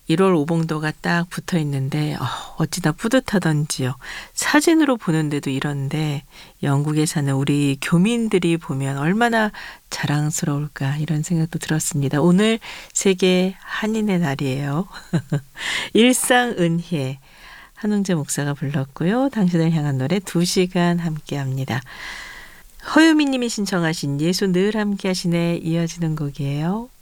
1월 오봉도가 딱 붙어 있는데 어찌나 뿌듯하던지요. 사진으로 보는데도 이런데 영국에 사는 우리 교민들이 보면 얼마나 자랑스러울까 이런 생각도 들었습니다. 오늘 세계 한인의 날이에요. 일상은혜 한웅재 목사가 불렀고요. 당신을 향한 노래 2시간 함께합니다. 허유미 님이 신청하신 예수 늘 함께 하시네 이어지는 곡이에요.